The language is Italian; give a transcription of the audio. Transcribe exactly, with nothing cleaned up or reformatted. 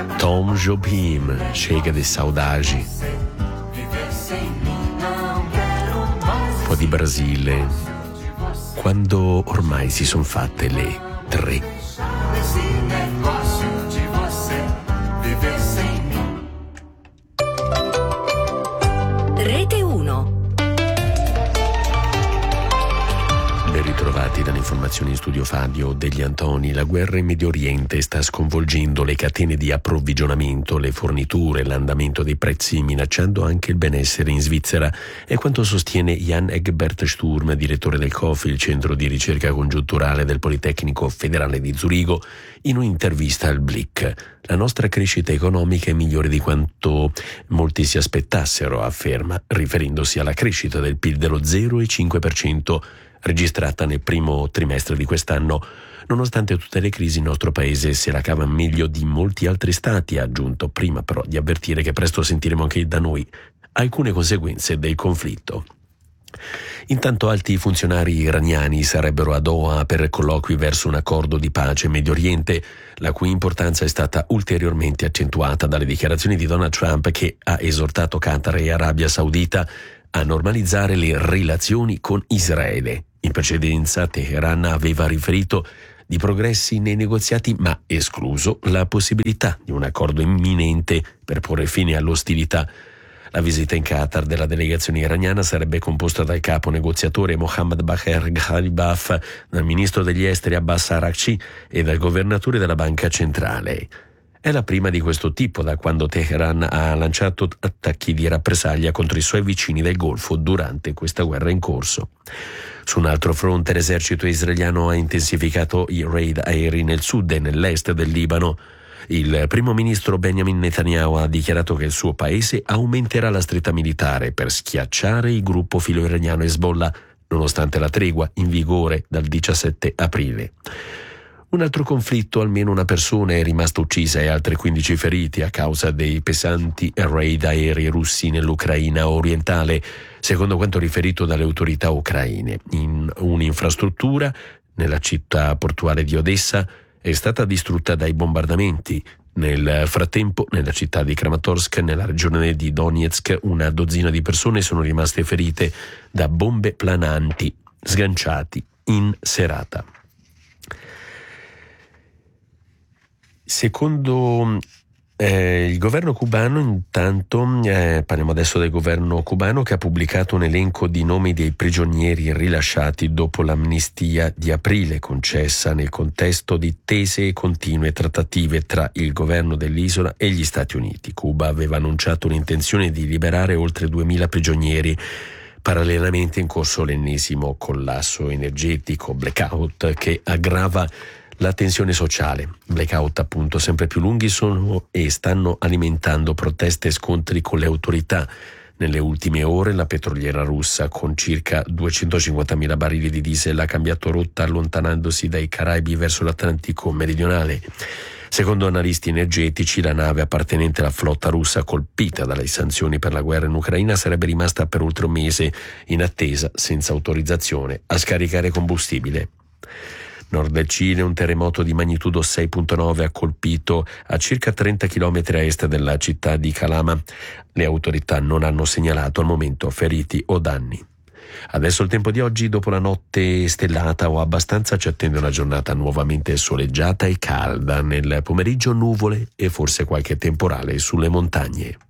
Tom Jobim, Chega de Saudade. Un po' di Brasile, quando ormai si sono fatte le tre. Rete uno. Ben ritrovati dalle informazioni in studio Fabio Degli Antoni. La guerra in Medio Oriente sta sconvolgendo le catene di approvvigionamento, le forniture, l'andamento dei prezzi, minacciando anche il benessere in Svizzera. È quanto sostiene Jan Egbert Sturm, direttore del C O F, il centro di ricerca congiunturale del Politecnico Federale di Zurigo, in un'intervista al Blick. La nostra crescita economica è migliore di quanto molti si aspettassero, afferma, riferendosi alla crescita del P I L dello zero virgola cinque per cento registrata nel primo trimestre di quest'anno. Nonostante tutte le crisi, il nostro paese se la cava meglio di molti altri stati, ha aggiunto, prima però di avvertire che presto sentiremo anche da noi alcune conseguenze del conflitto. Intanto alti funzionari iraniani sarebbero a Doha per colloqui verso un accordo di pace in Medio Oriente, la cui importanza è stata ulteriormente accentuata dalle dichiarazioni di Donald Trump, che ha esortato Qatar e Arabia Saudita a normalizzare le relazioni con Israele. In precedenza Teheran aveva riferito di progressi nei negoziati, ma escluso la possibilità di un accordo imminente per porre fine all'ostilità. La visita in Qatar della delegazione iraniana sarebbe composta dal capo negoziatore Mohammad Bagher Ghalibaf, dal ministro degli esteri Abbas Araghchi e dal governatore della banca centrale. È la prima di questo tipo da quando Teheran ha lanciato attacchi di rappresaglia contro i suoi vicini del Golfo durante questa guerra in corso. Su un altro fronte, l'esercito israeliano ha intensificato i raid aerei nel sud e nell'est del Libano. Il primo ministro Benjamin Netanyahu ha dichiarato che il suo paese aumenterà la stretta militare per schiacciare il gruppo filo-iraniano Hezbollah, nonostante la tregua in vigore dal diciassette aprile. Un altro conflitto, almeno una persona è rimasta uccisa e altre quindici feriti a causa dei pesanti raid aerei russi nell'Ucraina orientale, secondo quanto riferito dalle autorità ucraine. In un'infrastruttura nella città portuale di Odessa è stata distrutta dai bombardamenti. Nel frattempo, nella città di Kramatorsk, nella regione di Donetsk, una dozzina di persone sono rimaste ferite da bombe plananti sganciati in serata. Secondo eh, il governo cubano, intanto, eh, parliamo adesso del governo cubano, che ha pubblicato un elenco di nomi dei prigionieri rilasciati dopo l'amnistia di aprile, concessa nel contesto di tese e continue trattative tra il governo dell'isola e gli Stati Uniti. Cuba aveva annunciato l'intenzione di liberare oltre duemila prigionieri. Parallelamente è in corso l'ennesimo collasso energetico, blackout, che aggrava la tensione sociale. Blackout appunto sempre più lunghi sono e stanno alimentando proteste e scontri con le autorità. Nelle ultime ore la petroliera russa, con circa duecentocinquantamila barili di diesel, ha cambiato rotta allontanandosi dai Caraibi verso l'Atlantico meridionale. Secondo analisti energetici, la nave appartenente alla flotta russa, colpita dalle sanzioni per la guerra in Ucraina, sarebbe rimasta per oltre un mese in attesa, senza autorizzazione, a scaricare combustibile. Nord del Cile, un terremoto di magnitudo sei virgola nove ha colpito a circa trenta chilometri a est della città di Calama. Le autorità non hanno segnalato al momento feriti o danni. Adesso il tempo di oggi: dopo la notte stellata o abbastanza ci attende una giornata nuovamente soleggiata e calda. Nel pomeriggio nuvole e forse qualche temporale sulle montagne.